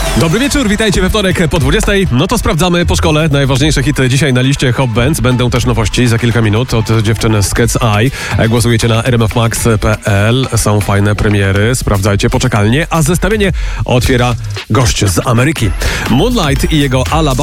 Dobry wieczór, witajcie we wtorek po 20. No to sprawdzamy po szkole najważniejsze hity dzisiaj na liście Hot Bands. Będą też nowości za kilka minut od dziewczyny z Cat's Eye. Głosujecie na rmfmax.pl. Są fajne premiery, sprawdzajcie poczekalnie. A zestawienie otwiera gość z Ameryki. Moonlight i jego Alabama.